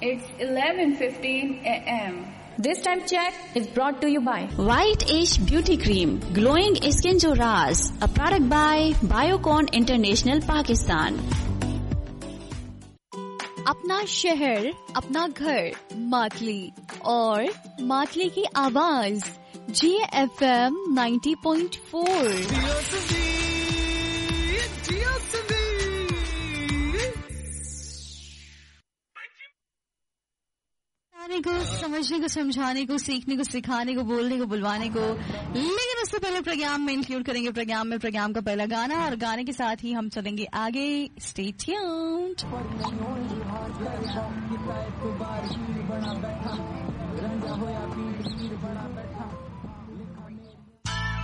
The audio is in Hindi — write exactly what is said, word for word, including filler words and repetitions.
It's eleven fifteen a m This time check is brought to you by White Age Beauty Cream, Glowing Skin Jo Raaz, a product by Biocon International Pakistan. अपना शहर, अपना घर, मातली और मातली की आवाज जी F M ninety point four. को समझने को, समझाने को, सीखने को, सिखाने को, बोलने को, बुलवाने को, लेकिन उससे पहले प्रोग्राम में इंक्लूड करेंगे प्रोग्राम में प्रोग्राम का पहला गाना, और गाने के साथ ही हम चलेंगे आगे। Stay tuned.